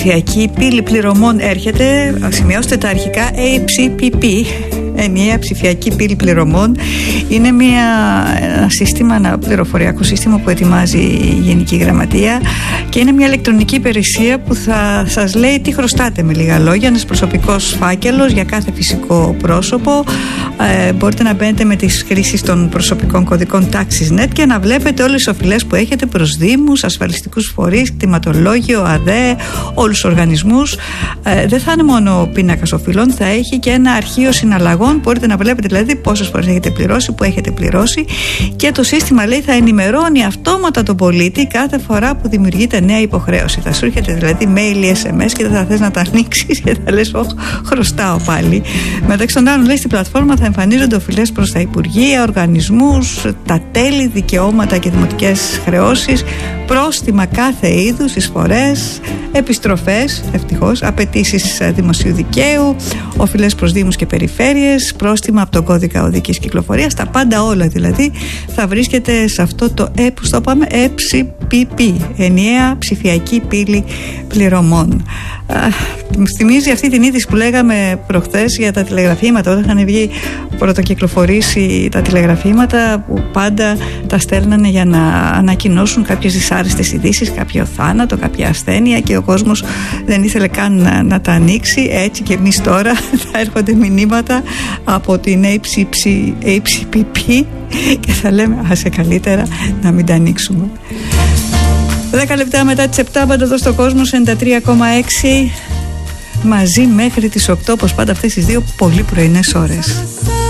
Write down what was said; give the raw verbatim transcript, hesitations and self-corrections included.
ψηφιακή πύλη πληρωμών έρχεται, σημειώστε τα αρχικά έι πι πι πι, ενιαία ψηφιακή πύλη πληρωμών. Είναι μια, ένα σύστημα, ένα πληροφοριακό σύστημα που ετοιμάζει η Γενική Γραμματεία και είναι μια ηλεκτρονική υπηρεσία που θα σας λέει τι χρωστάτε, με λίγα λόγια. Ένας προσωπικός φάκελος για κάθε φυσικό πρόσωπο. Ε, μπορείτε να μπαίνετε με τις χρήσεις των προσωπικών κωδικών TaxisNet και να βλέπετε όλες τις οφειλές που έχετε προς δήμους, ασφαλιστικούς φορείς, κτηματολόγιο, ΑΔΕ, όλους τους οργανισμούς. Ε, δεν θα είναι μόνο πίνακας οφειλών, θα έχει και ένα αρχείο συναλλαγών. Μπορείτε να βλέπετε δηλαδή πόσες φορές έχετε πληρώσει, που έχετε πληρώσει, και το σύστημα, λέει, θα ενημερώνει αυτόματα τον πολίτη κάθε φορά που δημιουργείται νέα υποχρέωση. Θα σου έρχεται δηλαδή mail ή ες εμ ες και δεν θα θες να τα ανοίξεις και θα λες, όχι, χρωστάω πάλι. Μεταξύ των άλλων, λέει, στην πλατφόρμα θα εμφανίζονται οφειλές προς τα υπουργεία, οργανισμούς, τα τέλη, δικαιώματα και δημοτικές χρεώσεις, πρόστιμα κάθε είδους, εισφορές, επιστροφές, ευτυχώς, απαιτήσεις δημοσίου δικαίου, οφειλές προς δήμους και περιφέρειες, πρόστιμα από τον κώδικα οδικής κυκλοφορίας. Τα πάντα όλα δηλαδή θα βρίσκεται σε αυτό το ε, που στο πάμε, έι πι πι πι, ενιαία ψηφιακή πύλη πληρωμών. Μου θυμίζει αυτή την είδηση που λέγαμε προχθές για τα τηλεγραφήματα, όταν είχαν βγει πρωτοκυκλοφορήσει τα τηλεγραφήματα που πάντα τα στέλνανε για να ανακοινώσουν κάποιες δυσάρεστες ειδήσεις, κάποιο θάνατο, κάποια ασθένεια, και ο κόσμος δεν ήθελε καν να, να τα ανοίξει. Έτσι και εμείς τώρα θα έρχονται μηνύματα από την έι πι πι πι και θα λέμε άσε καλύτερα να μην τα ανοίξουμε. Δέκα λεπτά μετά τις επτά, πάντα εδώ στο Κόσμος ενενήντα τρία κόμμα έξι, μαζί μέχρι τις οκτώ, όπως πάντα αυτές τις δύο πολύ πρωινές ώρες.